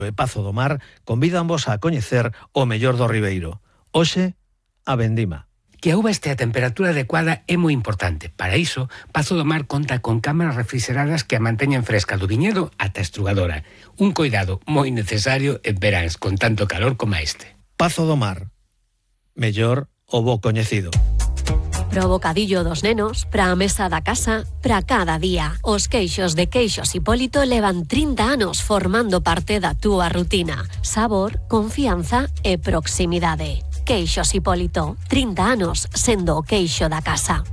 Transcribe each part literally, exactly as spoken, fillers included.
E Pazo do Mar convídanvos a coñecer o mellor do Ribeiro. Hoxe, a vendima. Que a uva este a temperatura adecuada é moi importante. Para iso, Pazo do Mar conta con cámaras refrigeradas que a manteñen fresca do viñedo ata a estrugadora. Un coidado moi necesario en veráns con tanto calor como este. Pazo do Mar. Mellor o bo coñecido. Pro bocadillo dos nenos, pra a mesa da casa, pra cada día. Os queixos de Queixos Hipólito levan trinta anos formando parte da túa rutina. Sabor, confianza e proximidade. Queixos Hipólito, trinta anos sendo o queixo da casa.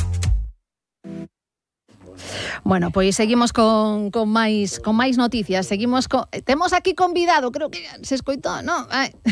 Bueno, pois seguimos con, con máis con máis noticias. Seguimos con... Temos aquí convidado, creo que se escoitou, non?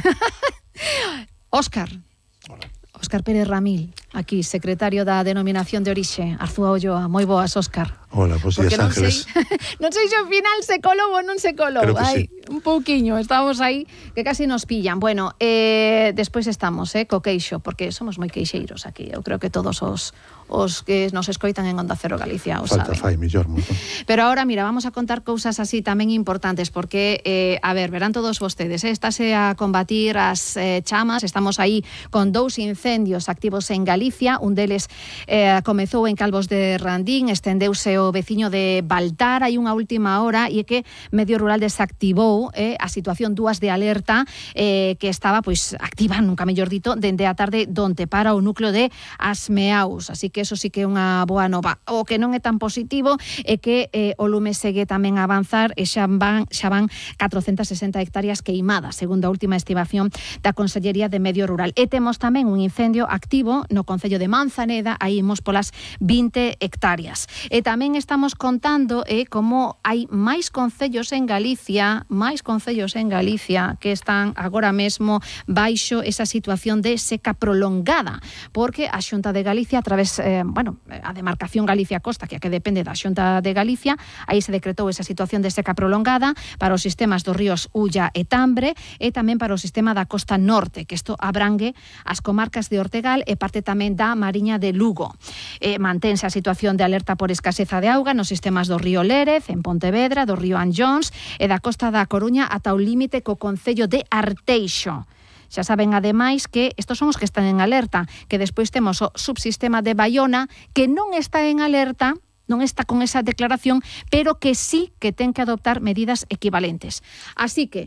Óscar. Hola. Óscar Pérez Ramil, aquí, secretario da Denominación de Orixe, Arzúa Ulloa. Moi boas, Óscar. Hola, pues días, Ángeles. Sei, non sei se ao final se colou ou non se colou. Ai, sí. Un pouquiño, estamos aí que casi nos pillan. Bueno, eh, despois estamos, eh, co queixo, porque somos moi queixeiros aquí. Eu creo que todos os, os que nos escoitan en Onda Cero Galicia o Falta saben. fai mellor, montón. Pero ahora, mira, vamos a contar cousas así tamén importantes, porque, eh, a ver, verán todos vostedes, eh, estáse a combatir as eh, chamas, estamos aí con dous incendios activos en Galicia, un deles eh, comezou en Calvos de Randín, estendeuse o veciño de Baltar, hai unha última hora, e é que Medio Rural desactivou eh, a situación dúas de alerta eh, que estaba pois activa, nunca mellor dito, dende a tarde donde para o núcleo de Asmeaus, así que eso sí que é unha boa nova. O que non é tan positivo é que eh, o lume segue tamén a avanzar e xa van, xa van catrocentas sesenta hectáreas queimadas, segundo a última estimación da Consellería de Medio Rural. E temos tamén un incendio activo no concello de Manzaneda, aí imos polas vinte hectáreas. E tamén estamos contando eh, como hai máis concellos en Galicia, máis concellos en Galicia que están agora mesmo baixo esa situación de seca prolongada, porque a Xunta de Galicia, a través, eh, bueno, a demarcación Galicia-Costa, que a que depende da Xunta de Galicia, aí se decretou esa situación de seca prolongada para os sistemas dos ríos Ulla e Tambre e tamén para o sistema da Costa Norte, que isto abrangue as comarcas de Ortegal e parte tamén da Mariña de Lugo. Eh, mantense a situación de alerta por escaseza de auga nos sistemas do río Lérez, en Pontevedra, do río Anllóns e da Costa da Coruña ata o límite co concello de Arteixo. Xa saben, ademais, que estos son os que están en alerta, que despois temos o subsistema de Baiona, que non está en alerta, non está con esa declaración, pero que sí que ten que adoptar medidas equivalentes. Así que,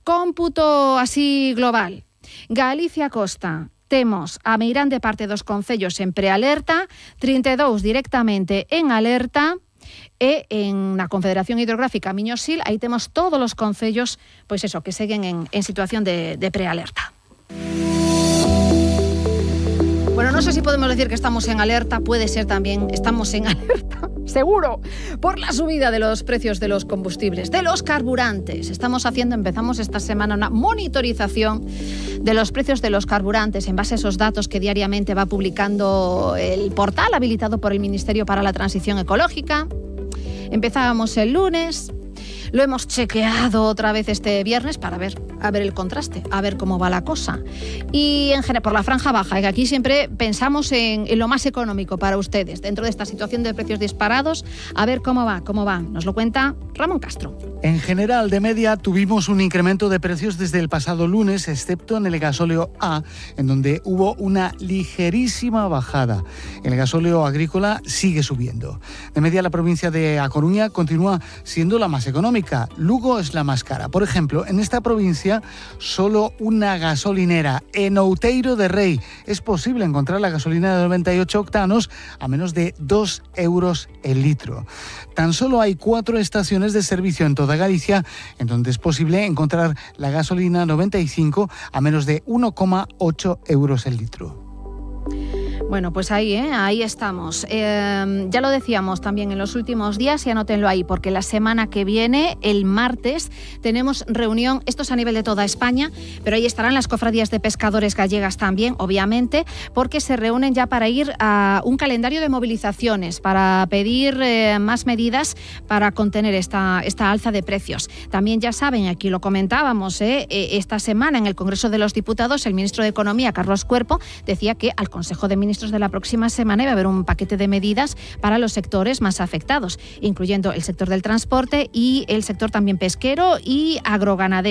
cómputo así global, Galicia Costa, temos a meirande parte dos concellos en prealerta, trinta e dous directamente en alerta, e en na Confederación Hidrográfica Miño-Sil, aí temos todos os concellos, pois eso, que seguen en, en situación de, de prealerta. Bueno, no sé si podemos decir que estamos en alerta, puede ser también, estamos en alerta, seguro, por la subida de los precios de los combustibles, de los carburantes. Estamos haciendo, empezamos esta semana una monitorización de los precios de los carburantes en base a esos datos que diariamente va publicando el portal habilitado por el Ministerio para la Transición Ecológica. Empezábamos el lunes, lo hemos chequeado otra vez este viernes para ver, a ver el contraste, a ver cómo va la cosa. Y en general, por la franja baja, que aquí siempre pensamos en, en lo más económico para ustedes, dentro de esta situación de precios disparados, a ver cómo va, cómo va. Nos lo cuenta Ramón Castro. En general, de media, tuvimos un incremento de precios desde el pasado lunes, excepto en el gasóleo A, en donde hubo una ligerísima bajada. El gasóleo agrícola sigue subiendo. De media, la provincia de A Coruña continúa siendo la más económica. Lugo es la más cara. Por ejemplo, en esta provincia, solo una gasolinera en Outeiro de Rei. Es posible encontrar la gasolina de noventa y ocho octanos a menos de dos euros el litro. Tan solo hay cuatro estaciones de servicio en toda Galicia, en donde es posible encontrar la gasolina noventa y cinco a menos de uno coma ocho euros el litro. Bueno, pues ahí, ¿eh? ahí estamos. Eh, ya lo decíamos también en los últimos días y anótenlo ahí, porque la semana que viene, el martes, tenemos reunión, esto es a nivel de toda España, pero ahí estarán las cofradías de pescadores gallegas también, obviamente, porque se reúnen ya para ir a un calendario de movilizaciones, para pedir eh, más medidas para contener esta, esta alza de precios. También ya saben, aquí lo comentábamos, ¿eh? esta semana en el Congreso de los Diputados, el ministro de Economía, Carlos Cuerpo, decía que al Consejo de Ministros presupuestos de la próxima semana va a haber un paquete de medidas para los sectores más afectados, incluyendo el sector del transporte y el sector también pesquero y agroganadero.